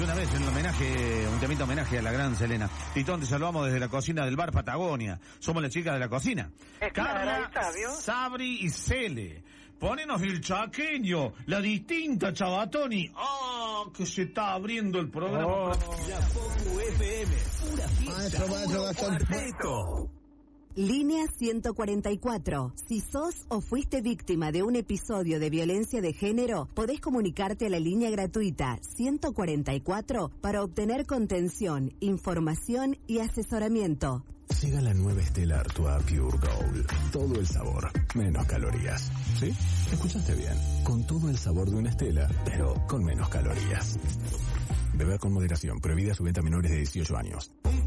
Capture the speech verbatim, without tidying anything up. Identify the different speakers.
Speaker 1: una vez en el homenaje, un temita homenaje a la gran Selena. Titón, te saludamos desde la cocina del bar Patagonia. Somos las chicas de la cocina.
Speaker 2: Es
Speaker 1: Carla,
Speaker 2: Sabio.
Speaker 1: Sabri y Cele. Ponenos el chaqueño, la distinta Chabatoni. ¡Ah, oh, que se está abriendo el programa!
Speaker 3: Oh. La Popu F M, pura fiesta, puro cuarteto.
Speaker 4: Línea ciento cuarenta y cuatro. Si sos o fuiste víctima de un episodio de violencia de género, podés comunicarte a la línea gratuita ciento cuarenta y cuatro para obtener contención, información y asesoramiento.
Speaker 5: Llega la nueva Stella Artois Pure Gold. Todo el sabor, menos calorías. ¿Sí? ¿Escuchaste bien? Con todo el sabor de una Stella, pero con menos calorías. Beber con moderación. Prohibida su venta a menores de dieciocho años.